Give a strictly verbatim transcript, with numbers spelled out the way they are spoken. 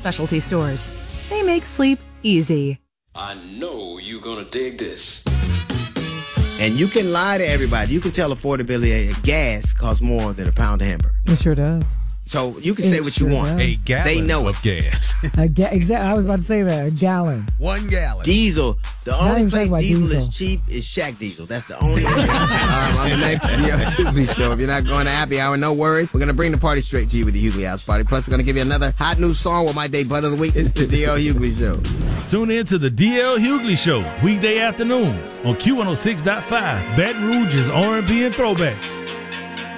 specialty stores. They make sleep easy. I know you're gonna dig this. And you can lie to everybody. You can tell affordability a gas costs more than a pound of hamburger. It sure does. So you can It say what sure you want. does. A gallon They know of it. gas. A ga- exactly. I was about to say that. A gallon. One gallon. Diesel. The Not only even place talking about diesel, diesel. is cheap is Shack Diesel. That's the only one. um, on the next D L Hughley Show. If you're not going to Happy Hour, no worries. We're going to bring the party straight to you with the Hughley House Party. Plus, we're going to give you another hot new song with my day butt of the week. It's the D L Hughley Show. Tune in to the D L Hughley Show, weekday afternoons on Q one oh six point five, Baton Rouge's R and B and throwbacks.